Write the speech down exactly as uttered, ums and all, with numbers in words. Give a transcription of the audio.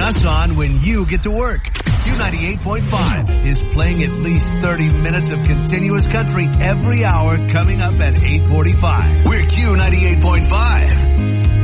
us on when you get to work. Q ninety-eight point five is playing at least thirty minutes of continuous country every hour coming up at eight forty-five. We're Q ninety-eight point five.